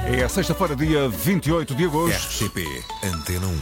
É sexta-feira, dia 28 de agosto. RTP Antena 1.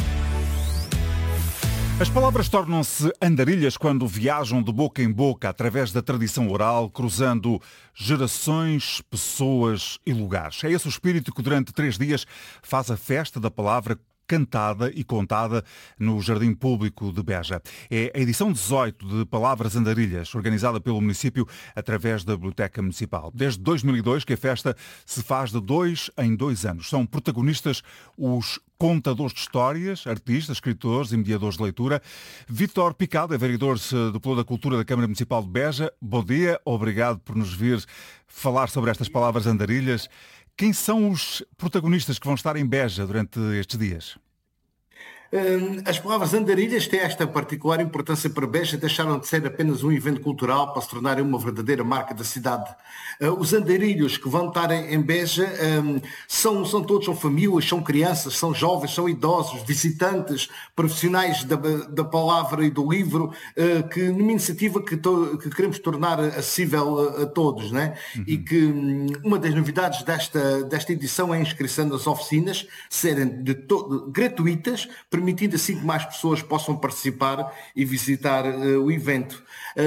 As palavras tornam-se andarilhas quando viajam de boca em boca através da tradição oral, cruzando gerações, pessoas e lugares. É esse o espírito que durante 3 dias faz a festa da palavra cantada e contada no Jardim Público de Beja. É a edição 18 de Palavras Andarilhas, organizada pelo município através da Biblioteca Municipal. Desde 2002 que a festa se faz de 2 em 2 anos. São protagonistas os contadores de histórias, artistas, escritores e mediadores de leitura. Vítor Picado é vereador do Plano da Cultura da Câmara Municipal de Beja. Bom dia, obrigado por nos vir falar sobre estas palavras andarilhas. Quem são os protagonistas que vão estar em Beja durante estes dias? As palavras andarilhas têm esta particular importância para Beja, deixaram de ser apenas um evento cultural para se tornarem uma verdadeira marca da cidade. Os andarilhos que vão estar em Beja são famílias, são crianças, são jovens, são idosos, visitantes, profissionais da palavra e do livro, que numa iniciativa que queremos tornar acessível a todos, né? E que uma das novidades desta edição é a inscrição nas oficinas serem gratuitas, permitindo assim que mais pessoas possam participar e visitar o evento.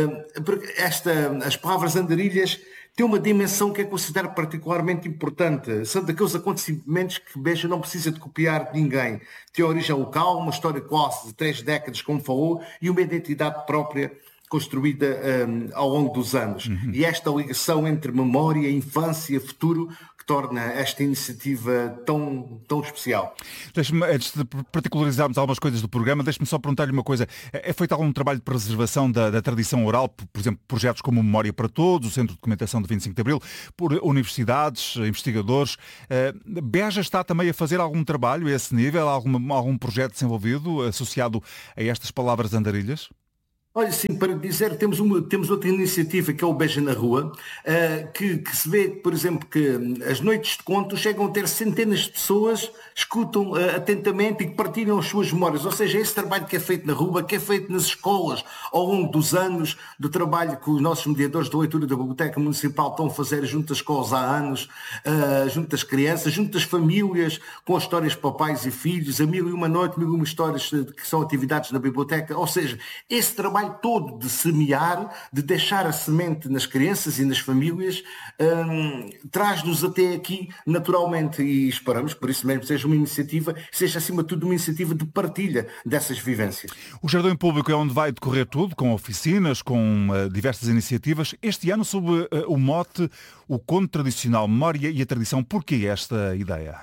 As palavras andarilhas têm uma dimensão que é considerada particularmente importante. São daqueles acontecimentos que Beja não precisa de copiar de ninguém. Tem origem local, uma história quase de 3 décadas, como falou, e uma identidade própria construída ao longo dos anos. E esta ligação entre memória, infância e futuro que torna esta iniciativa tão especial. Deixe-me, antes de particularizarmos algumas coisas do programa, deixe-me só perguntar-lhe uma coisa. É feito algum trabalho de preservação da tradição oral, por exemplo, projetos como Memória para Todos, o Centro de Documentação de 25 de Abril, por universidades, investigadores? Beja está também a fazer algum trabalho a esse nível, algum projeto desenvolvido associado a estas palavras andarilhas? Olha, sim, para dizer, temos outra iniciativa que é o Beja na Rua, que se vê, por exemplo, que as noites de contos chegam a ter centenas de pessoas, escutam atentamente e que partilham as suas memórias. Ou seja, esse trabalho que é feito na rua, que é feito nas escolas ao longo dos anos, do trabalho que os nossos mediadores de leitura da Biblioteca Municipal estão a fazer junto às escolas há anos, junto às crianças, junto às famílias, com as histórias de papais e filhos, a 1001 noite, 1001 histórias que são atividades na biblioteca. Ou seja, esse trabalho todo de semear, de deixar a semente nas crianças e nas famílias, traz-nos até aqui naturalmente, e esperamos, por isso mesmo, seja uma iniciativa, seja acima de tudo uma iniciativa de partilha dessas vivências. O Jardim Público é onde vai decorrer tudo, com oficinas, com diversas iniciativas. Este ano, sob o mote O Conto Tradicional, Memória e a Tradição. Porquê esta ideia?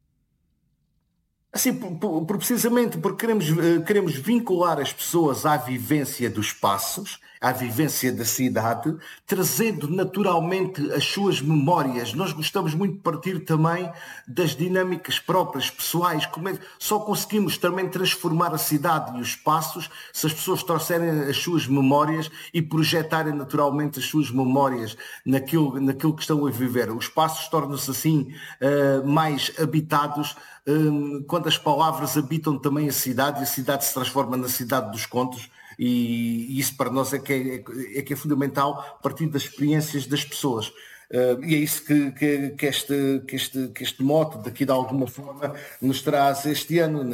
Assim, precisamente porque queremos vincular as pessoas à vivência dos espaços, à vivência da cidade, trazendo naturalmente as suas memórias. Nós gostamos muito de partir também das dinâmicas próprias, pessoais, só conseguimos também transformar a cidade e os espaços se as pessoas trouxerem as suas memórias e projetarem naturalmente as suas memórias naquilo que estão a viver. Os espaços tornam-se assim mais habitados, quando as palavras habitam também a cidade e a cidade se transforma na cidade dos contos, e isso para nós é que é fundamental, partir das experiências das pessoas. E é isso que este mote daqui de alguma forma nos traz este ano,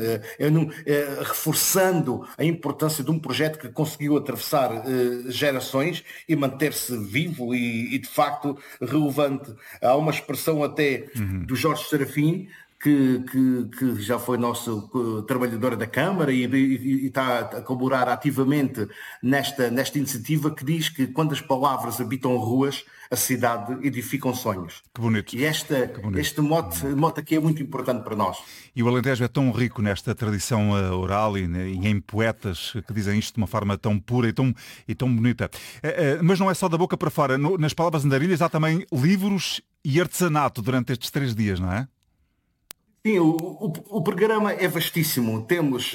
reforçando a importância de um projeto que conseguiu atravessar gerações e manter-se vivo e de facto relevante. Há uma expressão até do Jorge Serafim, que já foi nosso trabalhador da Câmara e está a colaborar ativamente nesta iniciativa, que diz que quando as palavras habitam ruas, a cidade edificam sonhos. Que bonito. E este mote aqui é muito importante para nós. E o Alentejo é tão rico nesta tradição oral e em poetas que dizem isto de uma forma tão pura e tão bonita. Mas não é só da boca para fora. Nas palavras andarilhas há também livros e artesanato durante estes 3 dias, não é? Sim, o programa é vastíssimo. Temos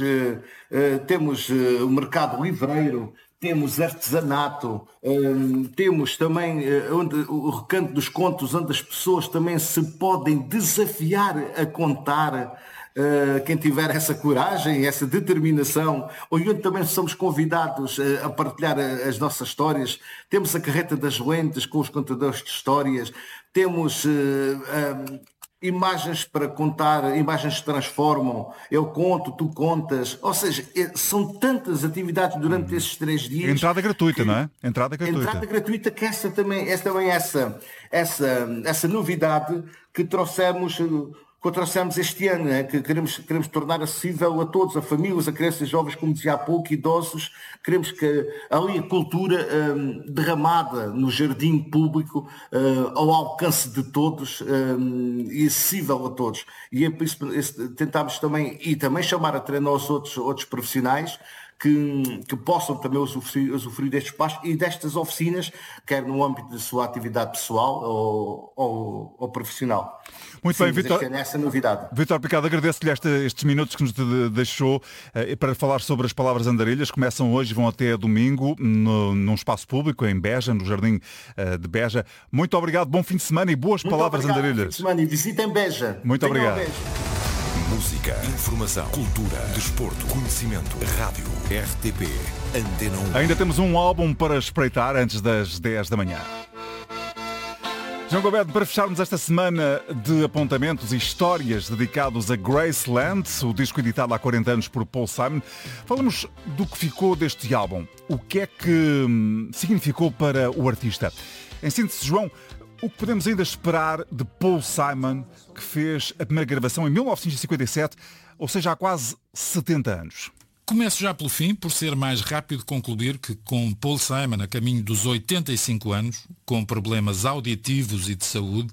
o mercado livreiro, temos artesanato, temos também o Recanto dos Contos, onde as pessoas também se podem desafiar a contar, quem tiver essa coragem, essa determinação, onde também somos convidados a partilhar as nossas histórias. Temos a Carreta das Lentes com os contadores de histórias, temos imagens para contar, imagens que transformam, eu conto, tu contas, ou seja, são tantas atividades durante esses 3 dias. Entrada gratuita, não é? Entrada gratuita, que essa também essa novidade que trouxemos este ano, né? Que queremos tornar acessível a todos, a famílias, a crianças, jovens, como dizia há pouco, idosos. Queremos que ali a cultura derramada no jardim público, ao alcance de todos e acessível a todos. E é por isso que tentámos também chamar a treinar os outros profissionais que possam também usufruir deste espaço e destas oficinas, quer no âmbito da sua atividade pessoal ou profissional. Muito bem, Vítor. É essa novidade. Vítor Picado, agradeço-lhe estes minutos que nos deixou para falar sobre as palavras andarilhas. Começam hoje e vão até domingo num espaço público em Beja, no Jardim de Beja. Muito obrigado, bom fim de semana e boas palavras andarilhas. Bom fim de semana e visitem Beja. Muito obrigado. Música, informação, cultura, desporto, conhecimento, rádio, RTP, Antena 1. Ainda temos um álbum para espreitar antes das 10 da manhã. João Goberto, para fecharmos esta semana de apontamentos e histórias dedicados a Graceland, o disco editado há 40 anos por Paul Simon, falamos do que ficou deste álbum. O que é que significou para o artista? Em síntese, João, o que podemos ainda esperar de Paul Simon, que fez a primeira gravação em 1957, ou seja, há quase 70 anos? Começo já pelo fim, por ser mais rápido concluir que com Paul Simon a caminho dos 85 anos, com problemas auditivos e de saúde,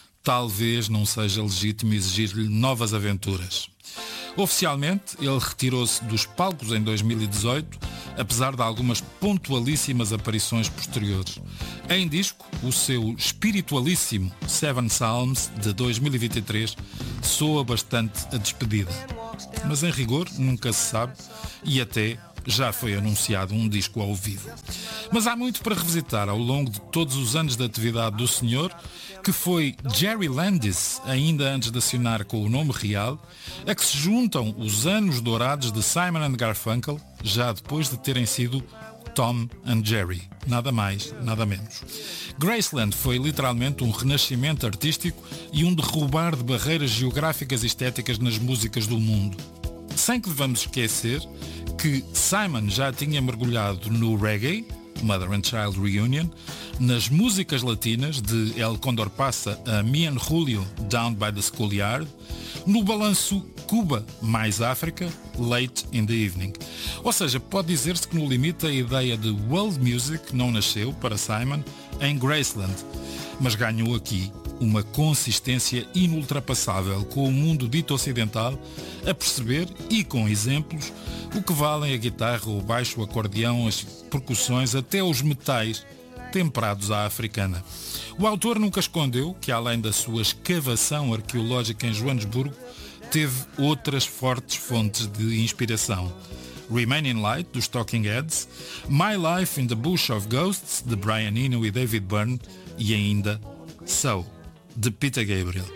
talvez não seja legítimo exigir-lhe novas aventuras. Oficialmente, ele retirou-se dos palcos em 2018, apesar de algumas pontualíssimas aparições posteriores. Em disco, o seu espiritualíssimo Seven Psalms, de 2023, soa bastante a despedida. Mas em rigor, nunca se sabe, e até já foi anunciado um disco ao vivo. Mas há muito para revisitar ao longo de todos os anos de atividade do senhor, que foi Jerry Landis, ainda antes de assinar com o nome real, a que se juntam os anos dourados de Simon and Garfunkel, já depois de terem sido Tom and Jerry. Nada mais, nada menos. Graceland foi literalmente um renascimento artístico e um derrubar de barreiras geográficas e estéticas nas músicas do mundo. Sem que devamos esquecer que Simon já tinha mergulhado no reggae, Mother and Child Reunion, nas músicas latinas de El Condor Passa a Me and Julio, Down by the Schoolyard, no balanço Cuba mais África, Late in the Evening. Ou seja, pode dizer-se que no limite a ideia de world music não nasceu para Simon em Graceland, mas ganhou aqui uma consistência inultrapassável com o mundo dito ocidental a perceber, e com exemplos, o que valem a guitarra, o baixo, o acordeão, as percussões, até os metais temperados à africana. O autor nunca escondeu que, além da sua escavação arqueológica em Joanesburgo, teve outras fortes fontes de inspiração. Remain in Light, dos Talking Heads, My Life in the Bush of Ghosts, de Brian Eno e David Byrne, e ainda So, de Peter Gabriel.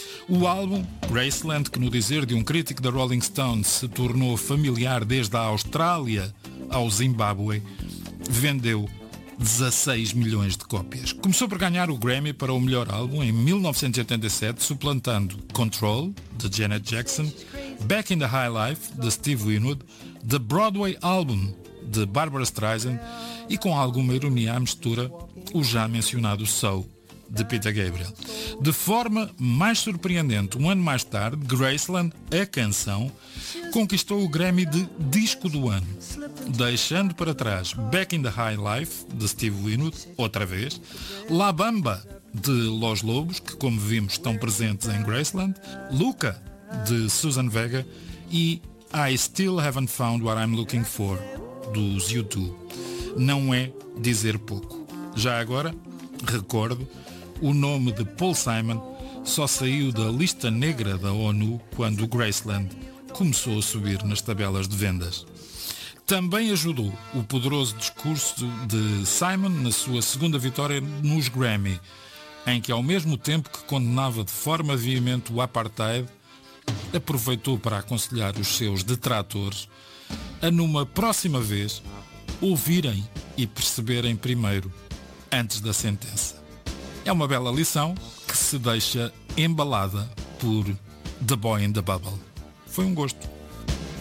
O álbum, Graceland, que no dizer de um crítico da Rolling Stone se tornou familiar desde a Austrália ao Zimbábue, vendeu 16 milhões de cópias. Começou por ganhar o Grammy para o melhor álbum em 1987, suplantando Control, de Janet Jackson, Back in the High Life, de Steve Winwood, The Broadway Album, de Barbra Streisand, e com alguma ironia à mistura, o já mencionado So, de Peter Gabriel. De forma mais surpreendente, um ano mais tarde, Graceland, a canção, conquistou o Grammy de Disco do Ano, deixando para trás Back in the High Life, de Steve Winwood, outra vez, La Bamba, de Los Lobos, que como vimos estão presentes em Graceland, Luca, de Susan Vega, e I Still Haven't Found What I'm Looking For, dos U2. Não é dizer pouco. Já agora, recordo, o nome de Paul Simon só saiu da lista negra da ONU quando o Graceland começou a subir nas tabelas de vendas. Também ajudou o poderoso discurso de Simon na sua segunda vitória nos Grammy, em que, ao mesmo tempo que condenava de forma veemente o apartheid, aproveitou para aconselhar os seus detratores a, numa próxima vez, ouvirem e perceberem primeiro, antes da sentença. É uma bela lição que se deixa embalada por The Boy in the Bubble. Foi um gosto.